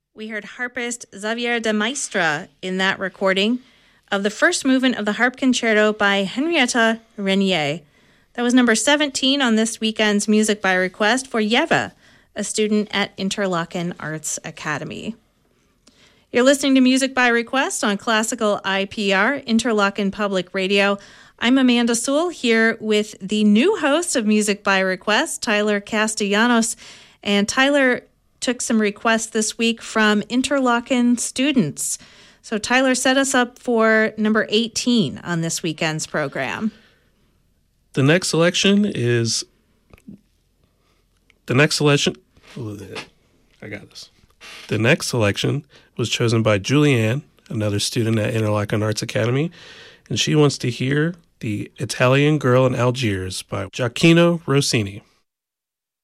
We heard harpist Xavier de Maistre in that recording of the first movement of the Harp Concerto by Henrietta Renier. That was number 17 on this weekend's Music by Request for Yeva, a student at Interlochen Arts Academy. You're listening to Music by Request on Classical IPR, Interlochen Public Radio. I'm Amanda Sewell here with the new host of Music by Request, Tyler Castellanos. And Tyler took some requests this week from Interlochen students. So Tyler set us up for number 18 on this weekend's program. The next selection. I got this. The next selection was chosen by Julianne, another student at Interlochen Arts Academy, and she wants to hear The Italian Girl in Algiers by Gioacchino Rossini.